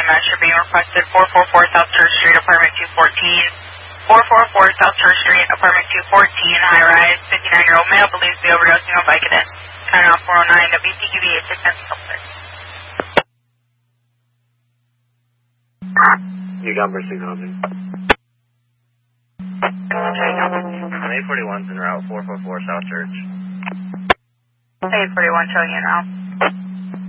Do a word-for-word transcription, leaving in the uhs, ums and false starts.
M S. You're being requested four four four South Church Street, apartment two fourteen. four four four South Church Street, apartment two fourteen, high-rise, fifty-nine-year-old male, believes to be overdosing on Vicodin. Turn off four oh nine, W C Q B eight six nine six. New number six hundred. eight forty-one's en route, four four four South Church. eight forty-one showing you now.